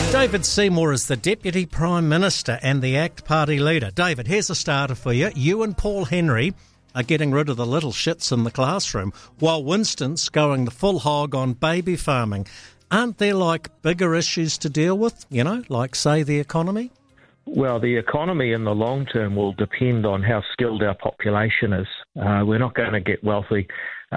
David Seymour is the Deputy Prime Minister and the ACT Party leader. David, here's a starter for you. You and Paul Henry are getting rid of the little shits in the classroom, while Winston's going the full hog on baby farming. Aren't there, bigger issues to deal with, like, say, the economy? Well, the economy in the long term will depend on how skilled our population is. We're not going to get wealthy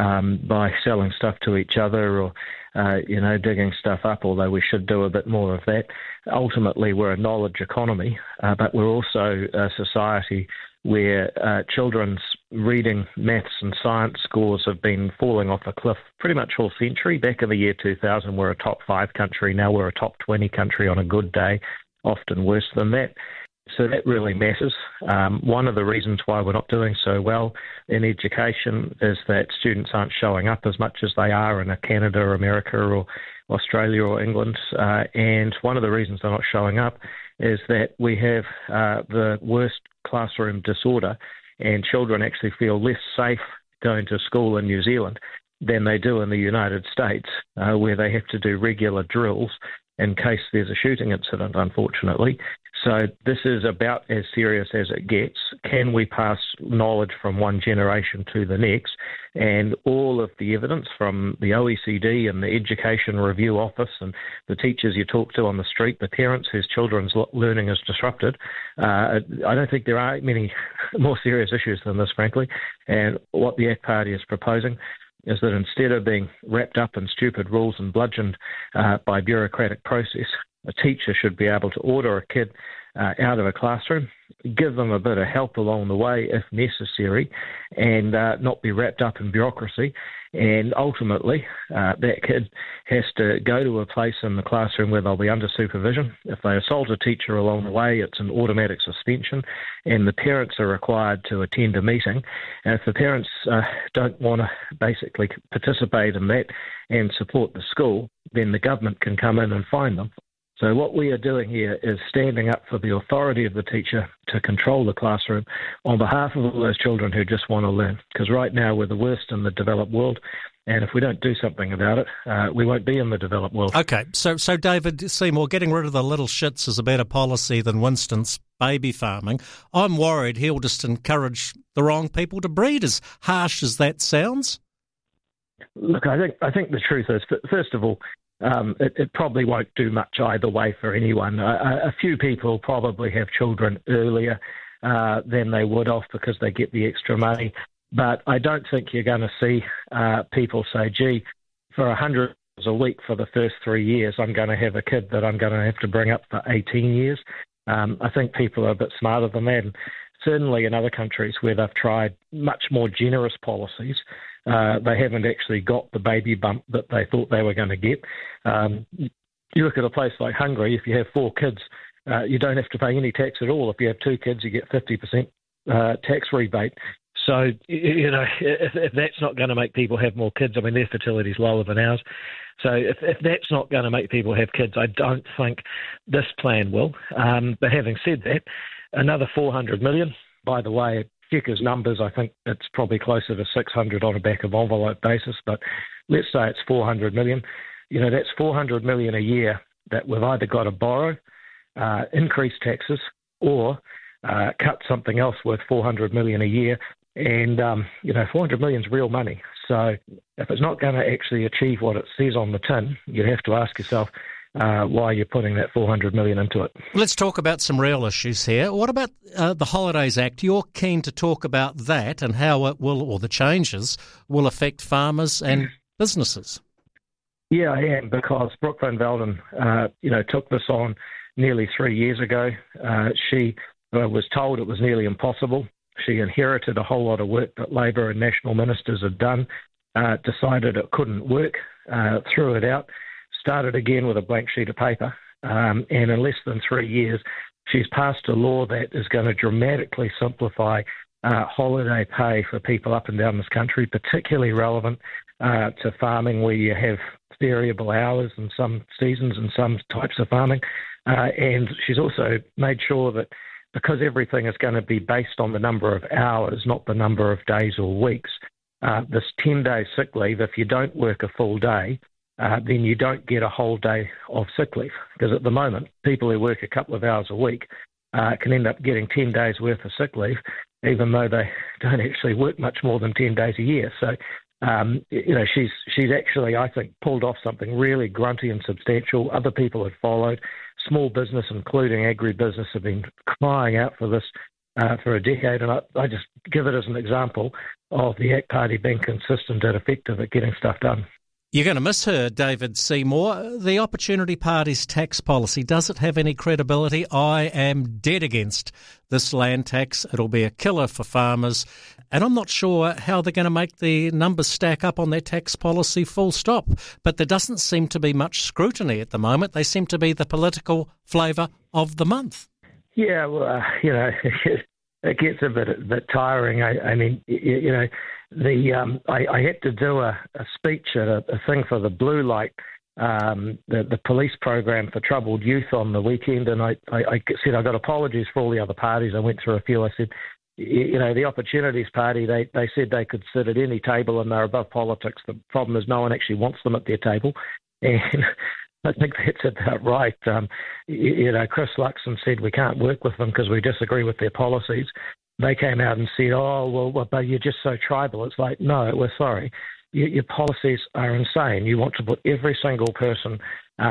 by selling stuff to each other or, digging stuff up, although we should do a bit more of that. Ultimately, we're a knowledge economy, but we're also a society where children's reading, maths and science scores have been falling off a cliff pretty much all century. Back in the year 2000, we're a top 5 country. Now we're a top 20 country on a good day, often worse than that. So that really matters. One of the reasons why we're not doing so well in education is that students aren't showing up as much as they are in Canada or America or Australia or England. And one of the reasons they're not showing up is that we have the worst classroom disorder, and children actually feel less safe going to school in New Zealand than they do in the United States, where they have to do regular drills in case there's a shooting incident, unfortunately. So this is about as serious as it gets. Can we pass knowledge from one generation to the next? And all of the evidence from the OECD and the Education Review Office and the teachers you talk to on the street, the parents whose children's learning is disrupted, I don't think there are many more serious issues than this, frankly. And what the ACT Party is proposing is that instead of being wrapped up in stupid rules and bludgeoned by bureaucratic process, a teacher should be able to order a kid out of a classroom, give them a bit of help along the way if necessary, and not be wrapped up in bureaucracy. And ultimately, that kid has to go to a place in the classroom where they'll be under supervision. If they assault a teacher along the way, it's an automatic suspension, and the parents are required to attend a meeting. And if the parents don't want to basically participate in that and support the school, then the government can come in and fine them. So what we are doing here is standing up for the authority of the teacher to control the classroom on behalf of all those children who just want to learn. Because right now we're the worst in the developed world, and if we don't do something about it, we won't be in the developed world. Okay, so David Seymour, getting rid of the little shits is a better policy than Winston's baby farming. I'm worried he'll just encourage the wrong people to breed, as harsh as that sounds. Look, I think the truth is, first of all, it probably won't do much either way for anyone. A few people probably have children earlier than they would have because they get the extra money. But I don't think you're going to see people say, gee, for $100 a week for the first 3 years, I'm going to have a kid that I'm going to have to bring up for 18 years. I think people are a bit smarter than that. And certainly in other countries where they've tried much more generous policies, they haven't actually got the baby bump that they thought they were going to get. You look at a place like Hungary, if you have 4 kids, you don't have to pay any tax at all. If you have 2 kids, you get 50% tax rebate. So, if that's not going to make people have more kids, I mean, their fertility is lower than ours. So if that's not going to make people have kids, I don't think this plan will. But having said that, another 400 million, by the way, check his numbers, I think it's probably closer to 600 on a back of envelope basis, but let's say it's 400 million. That's 400 million a year that we've either got to borrow, increase taxes, or cut something else worth 400 million a year. And, 400 million is real money. So if it's not going to actually achieve what it says on the tin, you have to ask yourself, why you're putting that 400 million into it. Let's talk about some real issues here. What about the Holidays Act? You're keen to talk about that and how it will, or the changes, will affect farmers and businesses. Yeah, I am, because Brooke Van Velden, took this on nearly 3 years ago. She was told it was nearly impossible. She inherited a whole lot of work that Labor and national ministers had done, decided it couldn't work, threw it out, started again with a blank sheet of paper, and in less than 3 years, she's passed a law that is going to dramatically simplify holiday pay for people up and down this country, particularly relevant to farming where you have variable hours in some seasons and some types of farming. And she's also made sure that because everything is going to be based on the number of hours, not the number of days or weeks, this 10-day sick leave, if you don't work a full day, then you don't get a whole day of sick leave. Because at the moment, people who work a couple of hours a week can end up getting 10 days worth of sick leave, even though they don't actually work much more than 10 days a year. So, she's actually, I think, pulled off something really grunty and substantial. Other people have followed. Small business, including agribusiness, have been crying out for this for a decade. And I just give it as an example of the ACT Party being consistent and effective at getting stuff done. You're going to miss her, David Seymour. The Opportunity Party's tax policy, does it have any credibility? I am dead against this land tax. It'll be a killer for farmers. And I'm not sure how they're going to make the numbers stack up on their tax policy, full stop. But there doesn't seem to be much scrutiny at the moment. They seem to be the political flavour of the month. Yeah, well, it gets a bit tiring. I mean, I had to do a speech at a thing for the Blue Light, the police program for troubled youth on the weekend, and I said I got apologies for all the other parties. I went through a few. I said, the Opportunities Party, they said they could sit at any table and they're above politics. The problem is no one actually wants them at their table, and I think that's about right. Chris Luxon said we can't work with them because we disagree with their policies. They came out and said, but you're just so tribal. It's like, no, we're sorry. Your policies are insane. You want to put every single person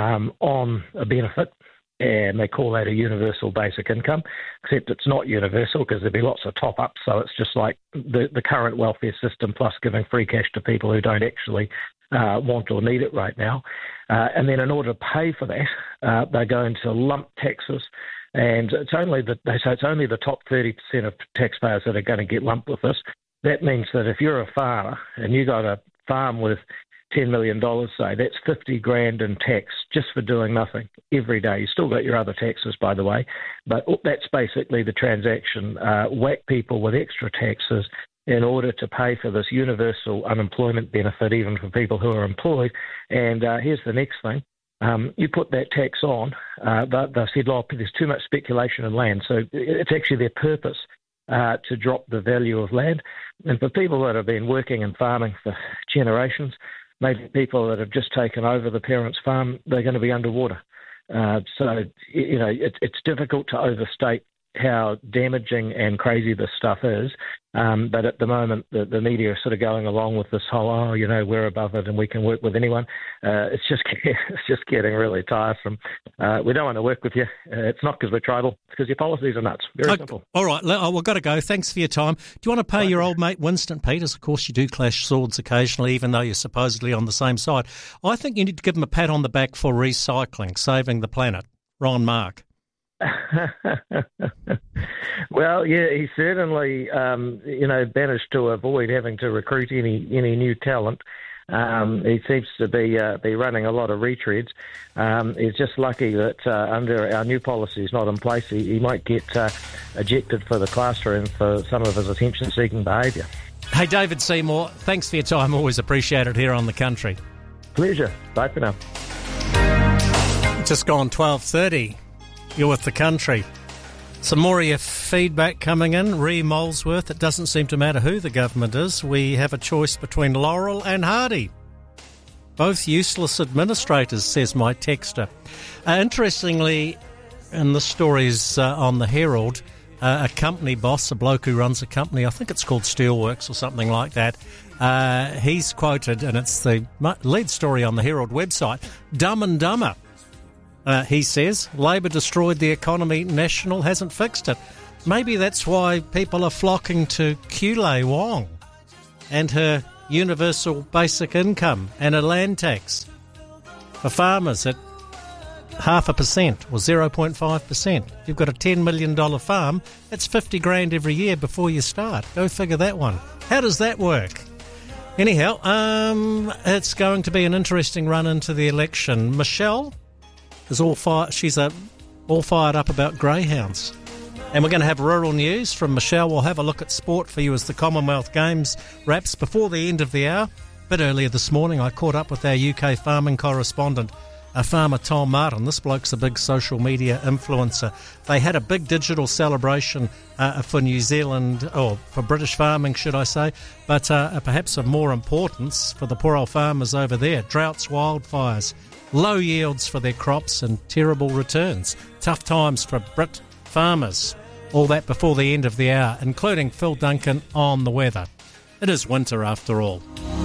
on a benefit, and they call that a universal basic income, except it's not universal because there'd be lots of top-ups, so it's just like the current welfare system plus giving free cash to people who don't actually want or need it right now. And then in order to pay for that, they go into lump taxes, and it's only the top 30% of taxpayers that are going to get lumped with this. That means that if you're a farmer and you got a farm with $10 million, say, that's $50,000 in tax just for doing nothing every day. You still got your other taxes, by the way, but that's basically the transaction. Whack people with extra taxes in order to pay for this universal unemployment benefit, even for people who are employed. And here's the next thing. You put that tax on, they said, there's too much speculation in land. So it's actually their purpose to drop the value of land. And for people that have been working and farming for generations, maybe people that have just taken over the parents' farm, they're going to be underwater. So it's difficult to overstate how damaging and crazy this stuff is. But at the moment, the media are sort of going along with this whole, we're above it and we can work with anyone. It's just getting really tiresome. We don't want to work with you. It's not because we're tribal. It's because your policies are nuts. Very simple. All right, we've got to go. Thanks for your time. Do you want to pay your old mate Winston Peters? Of course, you do clash swords occasionally, even though you're supposedly on the same side. I think you need to give him a pat on the back for recycling, saving the planet. Ron Mark. Well, yeah, he certainly, managed to avoid having to recruit any new talent. He seems to be running a lot of retreads. He's just lucky that under our new policies not in place, he might get ejected for the classroom for some of his attention-seeking behaviour. Hey, David Seymour, thanks for your time. Always appreciate it here on The Country. Pleasure. Bye for now. Just gone 12:30. You're with The Country. Some more of your feedback coming in. Ree Molesworth, it doesn't seem to matter who the government is. We have a choice between Laurel and Hardy. Both useless administrators, says my texter. Interestingly, in the stories on the Herald, a company boss, a bloke who runs a company, I think it's called Steelworks or something like that, he's quoted, and it's the lead story on the Herald website, Dumb and Dumber. He says, Labor destroyed the economy, National hasn't fixed it. Maybe that's why people are flocking to Kulei Wong and her universal basic income and a land tax for farmers at 0.5% or 0.5%. If you've got a $10 million farm, that's $50,000 every year before you start. Go figure that one. How does that work? Anyhow, it's going to be an interesting run into the election. Michelle is all fired up about greyhounds. And we're going to have rural news from Michelle. We'll have a look at sport for you as the Commonwealth Games wraps before the end of the hour. A bit earlier this morning, I caught up with our UK farming correspondent, farmer Tom Martin. This bloke's a big social media influencer. They had a big digital celebration for New Zealand, or for British farming, should I say, but perhaps of more importance for the poor old farmers over there. Droughts, wildfires, low yields for their crops and terrible returns. Tough times for Brit farmers. All that before the end of the hour, including Phil Duncan on the weather. It is winter after all.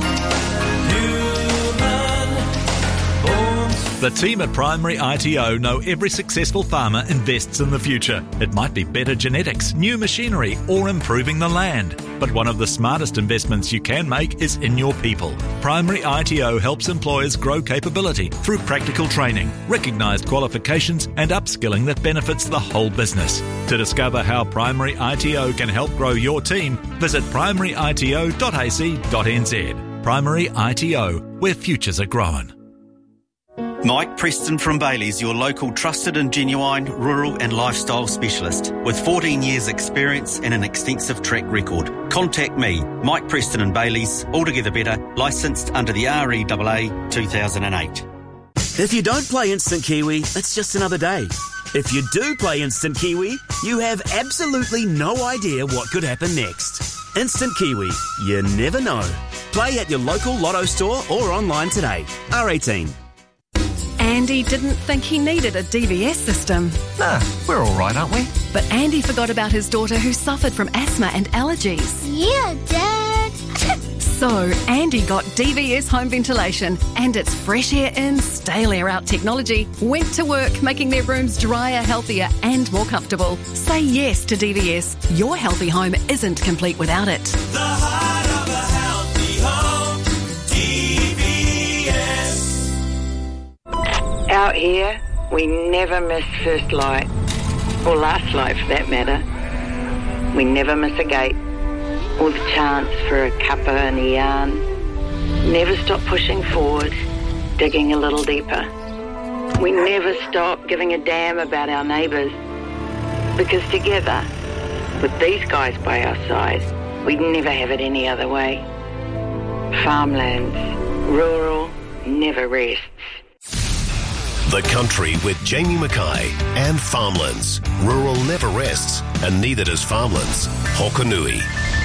The team at Primary ITO know every successful farmer invests in the future. It might be better genetics, new machinery, or improving the land. But one of the smartest investments you can make is in your people. Primary ITO helps employers grow capability through practical training, recognised qualifications, and upskilling that benefits the whole business. To discover how Primary ITO can help grow your team, visit primaryito.ac.nz. Primary ITO, where futures are grown. Mike Preston from Bailey's, your local trusted and genuine rural and lifestyle specialist with 14 years experience and an extensive track record. Contact me, Mike Preston and Bailey's, altogether better, licensed under the REAA 2008. If you don't play Instant Kiwi, it's just another day. If you do play Instant Kiwi, you have absolutely no idea what could happen next. Instant Kiwi, you never know. Play at your local Lotto store or online today. R18. Andy didn't think he needed a DVS system. Nah, we're all right, aren't we? But Andy forgot about his daughter who suffered from asthma and allergies. Yeah, Dad. So Andy got DVS home ventilation and its fresh air in, stale air out technology went to work making their rooms drier, healthier and more comfortable. Say yes to DVS. Your healthy home isn't complete without it. The heart of a healthy home, DVS. Out here, we never miss first light, or last light for that matter. We never miss a gate, or the chance for a cuppa and a yarn. Never stop pushing forward, digging a little deeper. We never stop giving a damn about our neighbours, because together, with these guys by our side, we'd never have it any other way. Farmlands, rural, never rests. The Country with Jamie Mackay and Farmlands. Rural never rests, and neither does Farmlands. Hokanui.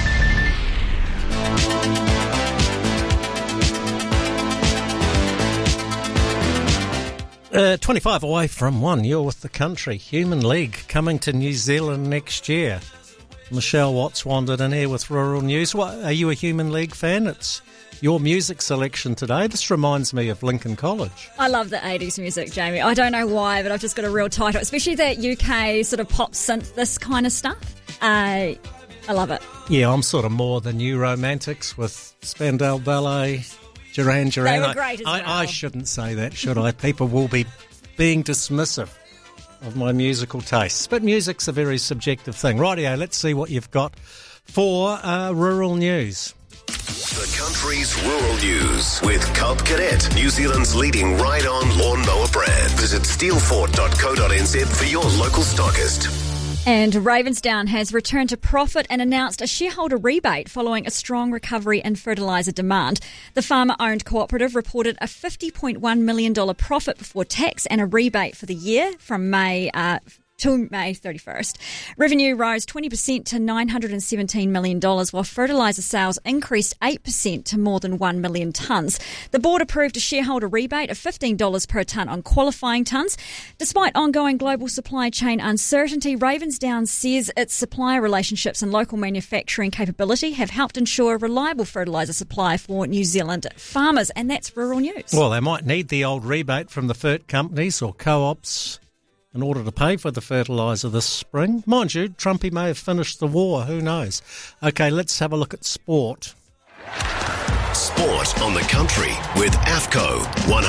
25 away from one. You're with The Country. Human League coming to New Zealand next year. Michelle Watts wandered in here with Rural News. What, are you a Human League fan? It's your music selection today. This reminds me of Lincoln College. I love the 80s music, Jamie. I don't know why, but I've just got a real title, especially that UK sort of pop synth, this kind of stuff. I love it. Yeah, I'm sort of more the new romantics with Spandau Ballet, Duran Duran. They were great as well. I shouldn't say that, should I? People will be being dismissive of my musical tastes. But music's a very subjective thing. Rightio, let's see what you've got for Rural News. The Country's Rural News with Cub Cadet, New Zealand's leading ride-on lawnmower brand. Visit steelfort.co.nz for your local stockist. And Ravensdown has returned to profit and announced a shareholder rebate following a strong recovery in fertiliser demand. The farmer-owned cooperative reported a $50.1 million profit before tax and a rebate for the year from May to May 31st. Revenue rose 20% to $917 million, while fertiliser sales increased 8% to more than 1 million tonnes. The board approved a shareholder rebate of $15 per tonne on qualifying tonnes. Despite ongoing global supply chain uncertainty, Ravensdown says its supplier relationships and local manufacturing capability have helped ensure reliable fertiliser supply for New Zealand farmers, and that's Rural News. Well, they might need the old rebate from the fert companies or co-ops in order to pay for the fertiliser this spring. Mind you, Trumpy may have finished the war, who knows. OK, let's have a look at sport. Sport on The Country with AFCO.